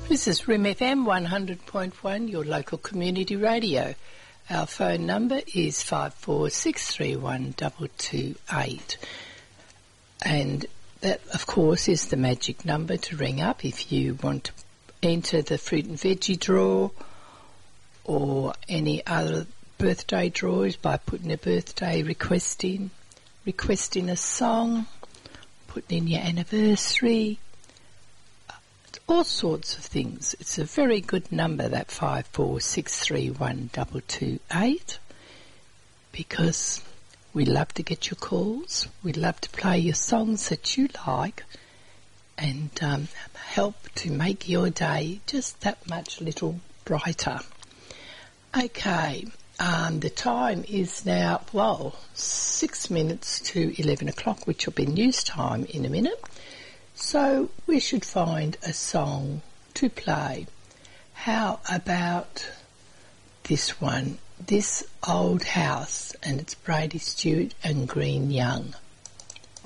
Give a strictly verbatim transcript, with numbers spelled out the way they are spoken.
This is R I M F M one hundred point one, your local community radio. Our phone number is five four six three one two two eight. And that, of course, is the magic number to ring up if you want to enter the fruit and veggie draw or any other birthday draws by putting a birthday request in, requesting a song, putting in your anniversary, all sorts of things. It's a very good number, that five four six three one two two eight, because we love to get your calls. We love to play your songs that you like and um, help to make your day just that much little brighter. Okay, um, the time is now, well, six minutes to eleven o'clock, which will be news time in a minute. So we should find a song to play. How about this one? This Old House, and it's Brady Stewart and Green Young.